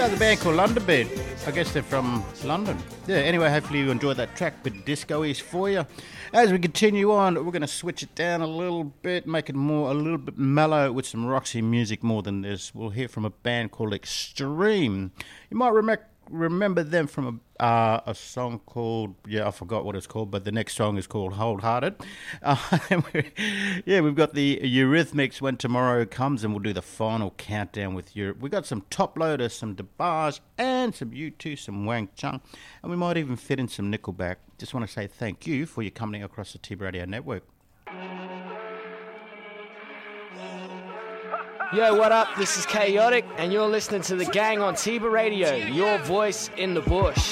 Another band called Londonbed. I guess they're from London. Yeah, anyway, hopefully you enjoyed that track, bit disco-ish for you. As we continue on, we're going to switch it down a little bit, make it a little bit mellow with some Roxy music more than this. We'll hear from a band called Extreme. You might remember them from a song called, I forgot what it's called, but the next song is called Wholehearted. We've got the Eurythmics When Tomorrow Comes, and we'll do the final countdown with Europe. We've got some Top Loader, some DeBarge, and some U2, some Wang Chung, and we might even fit in some Nickelback. Just want to say thank you for your company across the T Radio Network. Yo, what up? This is Chaotic, and you're listening to The Gang on Tiba Radio, your voice in the bush.